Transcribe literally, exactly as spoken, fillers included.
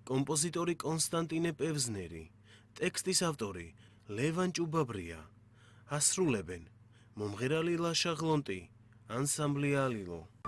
კომპოზიტორი კონსტანტინე პევზნერი, ტექსტის ავტორი ლევან ჭუბაბრია, ასრულებენ მომღერალი ლაშა ღლონტი, ანსამბლი ალილო.